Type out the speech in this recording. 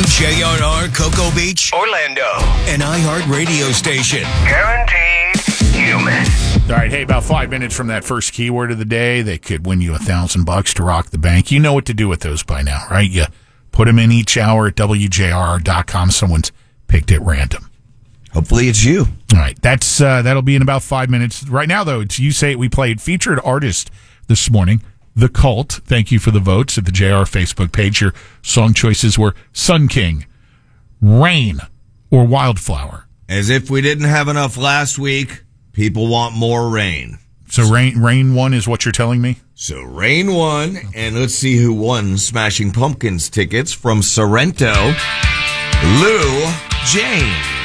WJRR Cocoa Beach, Orlando, an iHeart radio station. Guaranteed human. All right, hey, about 5 minutes from that first keyword of the day, they could win you $1,000 to rock the bank. You know what to do with those by now, right? You put them in each hour at WJRR.com. Someone's picked at random. Hopefully it's you. All right, that'll be in about 5 minutes. Right now, though, it's You Say It. We played featured artist this morning, The Cult. Thank you for the votes at the JR Facebook page. Your song choices were Sun King, Rain, or Wildflower. As if we didn't have enough last week, people want more rain. So rain won is what you're telling me? So Rain won, and let's see who won Smashing Pumpkins tickets from Sorrento. Lou James.